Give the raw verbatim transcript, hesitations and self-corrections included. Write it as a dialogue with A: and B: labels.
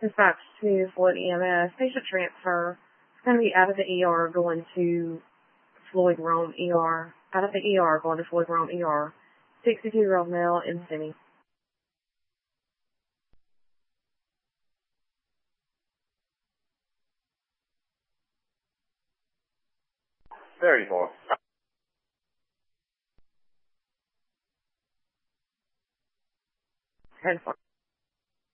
A: Dispatch to Floyd E M S. Patient transfer. It's going to be out of the E R going to Floyd Rome E R. Out of the E R going to Floyd Rome E R. sixty-two-year-old male in Simi.
B: thirty-four.
A: ten four.